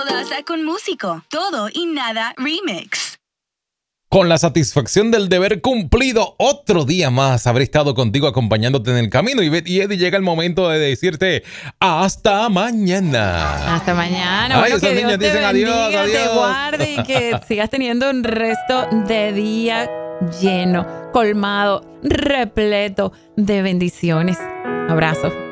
todas con músico. Todo y nada remix. Con la satisfacción del deber cumplido, otro día más habré estado contigo acompañándote en el camino. Y Eddie, llega el momento de decirte hasta mañana. Hasta mañana. Ay, Bueno, esas que Dios niñas te dicen bendiga, adiós, adiós. te guarde y que sigas teniendo un resto de día lleno, colmado, repleto de bendiciones. Abrazo.